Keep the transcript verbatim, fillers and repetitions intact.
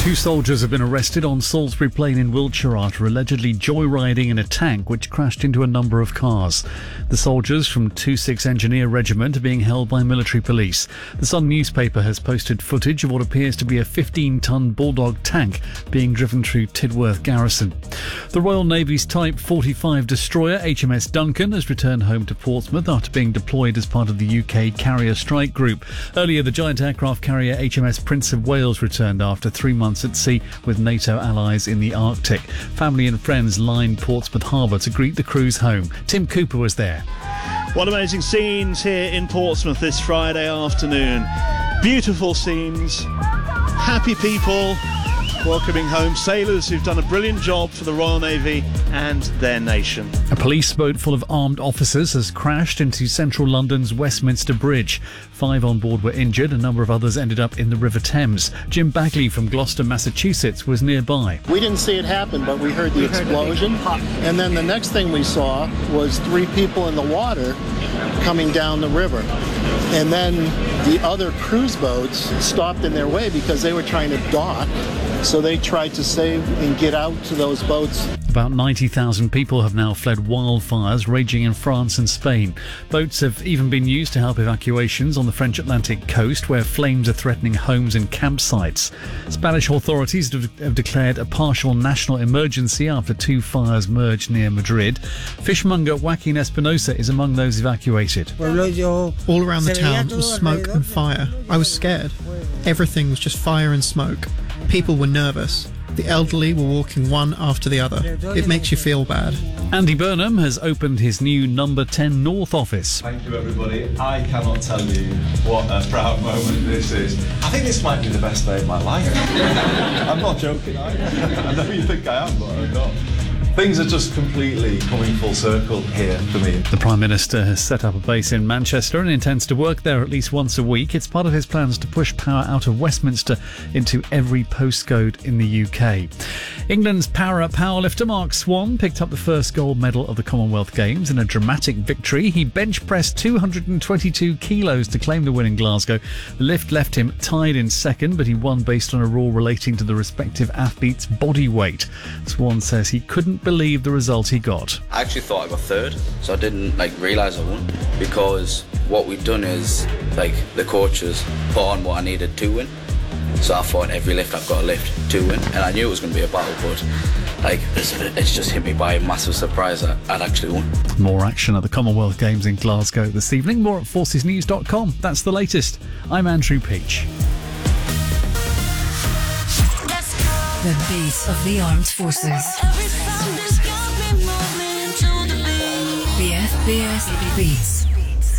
Two soldiers have been arrested on Salisbury Plain in Wiltshire after allegedly joyriding in a tank which crashed into a number of cars. The soldiers from two six Engineer Regiment are being held by military police. The Sun newspaper has posted footage of what appears to be a fifteen-ton Bulldog tank being driven through Tidworth Garrison. The Royal Navy's Type forty-five destroyer H M S Duncan has returned home to Portsmouth after being deployed as part of the U K Carrier Strike Group. Earlier, the giant aircraft carrier H M S Prince of Wales returned after three months at sea with NATO allies in the Arctic. Family and friends lined Portsmouth Harbour to greet the crews home. Tim Cooper was there. What amazing scenes here in Portsmouth this Friday afternoon. Beautiful scenes, happy people welcoming home sailors who've done a brilliant job for the Royal Navy and their nation. A police boat full of armed officers has crashed into central London's Westminster Bridge. Five on board were injured. A number of others ended up in the River Thames. Jim Bagley from Gloucester, Massachusetts was nearby. We didn't see it happen, but we heard the we explosion. Heard and then the next thing we saw was three people in the water coming down the river. And then the other cruise boats stopped in their way because they were trying to dock. So they tried to save and get out to those boats. About ninety thousand people have now fled wildfires raging in France and Spain. Boats have even been used to help evacuations on the French Atlantic coast, where flames are threatening homes and campsites. Spanish authorities have declared a partial national emergency after two fires merged near Madrid. Fishmonger Joaquin Espinosa is among those evacuated. All around the town was smoke and fire. I was scared. Everything was just fire and smoke. People were nervous. The elderly were walking one after the other. It makes you feel bad. Andy Burnham has opened his new Number ten North office. Thank you, everybody. I cannot tell you what a proud moment this is. I think this might be the best day of my life. I'm not joking. I, I know you think I am, but I'm not. Things are just completely coming full circle here for me. The Prime Minister has set up a base in Manchester and intends to work there at least once a week. It's part of his plans to push power out of Westminster into every postcode in the U K. England's para powerlifter Mark Swan picked up the first gold medal of the Commonwealth Games in a dramatic victory. He bench pressed two hundred twenty-two kilos to claim the win in Glasgow. The lift left him tied in second, but he won based on a rule relating to the respective athlete's body weight. Swan says he couldn't believe the result he got. I actually thought I got third, so I didn't like realise I won, because what we'd done is like the coaches put on what I needed to win. So I thought every lift I've got to lift to win, and I knew it was going to be a battle, but like it's, it's just hit me by a massive surprise that I'd actually won. More action at the Commonwealth Games in Glasgow this evening. More at forces news dot com. That's the latest. I'm Andrew Peach. The beat of the armed forces. B F B S Beats.